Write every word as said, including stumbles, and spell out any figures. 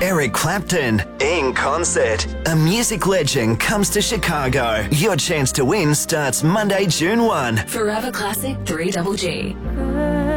Eric Clapton in concert. A music legend comes to Chicago. Your chance to win starts Monday, June first. Forever Classic three G G.